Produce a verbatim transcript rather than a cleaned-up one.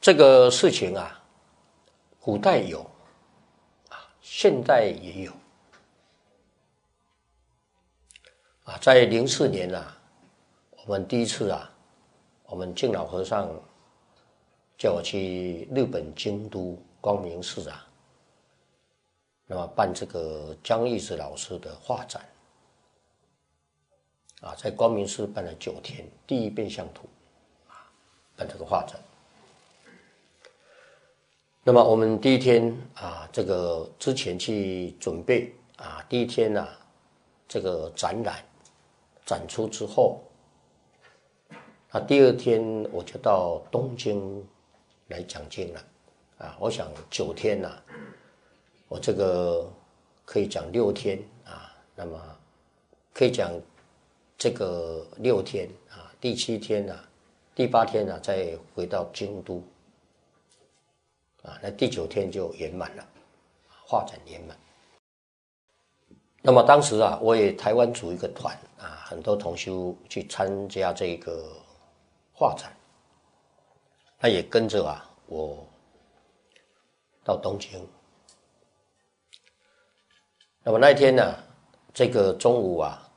这个事情啊，古代有啊，现代也有啊。在零四年啊，我们第一次啊，我们敬老和尚叫我去日本京都光明寺啊，那么办这个江一直老师的画展啊，在光明寺办了九天，第一变相图啊，办这个画展。那么我们第一天啊，这个之前去准备啊，第一天啊，这个展览展出之后，那第二天我就到东京来讲经了啊。我想九天呐、啊，我这个可以讲六天啊，那么可以讲这个六天啊，第七天啊，第八天啊，再回到京都。啊，那第九天就圆满了，画展圆满。那么当时啊，我也台湾组一个团啊，很多同修去参加这个画展，那也跟着啊，我到东京。那么那一天呢、啊，这个中午啊，